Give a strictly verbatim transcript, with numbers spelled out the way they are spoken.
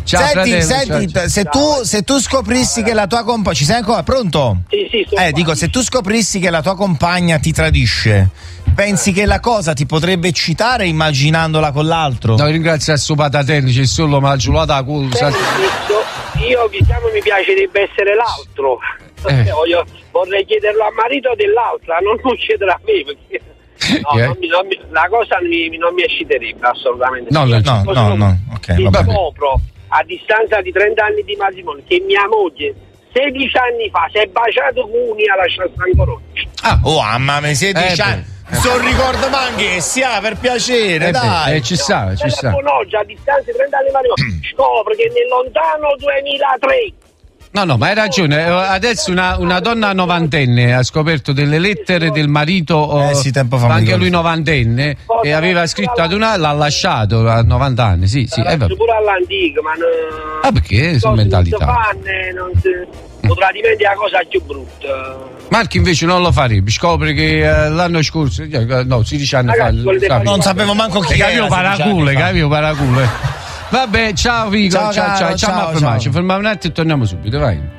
Ciao, senti, fratello, senti, ciao, ciao. se tu se tu scoprissi che la tua compagna, ci sei ancora? Pronto? Sì, sì, sto Eh, qua. dico, se tu scoprissi che la tua compagna ti tradisce, pensi che la cosa ti potrebbe eccitare immaginandola con l'altro? No, ringrazio a suo patatello, c'è solo ma giulata a culo. Senti, io diciamo mi piacerebbe essere l'altro. Eh. Voglio, vorrei chiederlo al marito dell'altra, non lo chiedere a me perché no, Eh? non mi, non mi, la cosa mi, non mi ecciterebbe assolutamente. No, Io no, no, no, ok, mi va bene. scopro a distanza di trenta anni di matrimonio che mia moglie sedici anni fa si è baciato con unia alla ancora oggi. Ah, Oh, mamma mia, sedici Eh, anni. Non ricordo manche che sia per piacere, eh, dai. beh, eh, ci sta, ci sta. Con oggi a distanza di trenta anni di matrimonio scopro che nel lontano duemilatré No, no, ma hai ragione. Eh, Adesso una, una donna novantenne ha scoperto delle lettere del marito, Eh sì, tempo fa mi anche ricordo. lui novantenne, e aveva scritto ad una, l'ha lasciato a novanta anni. Sì, sì. Eh, vabbè. pure all'antico, ma no, Ah, perché sono mentalità. Non si fanno, non si, potrà diventare la cosa più brutta. Marchi invece non lo farebbe, scopre che eh, l'anno scorso, eh, no, sedici anni Ragazzi, volete fa. fare- Non sapevo manco chi Capito era. paracule, capito paracule. Vabbè, ciao Vico, Ciao, ciao, ciao, caro, ciao, ciao, ma fermiamoci, ciao. fermiamo un attimo e torniamo subito, vai.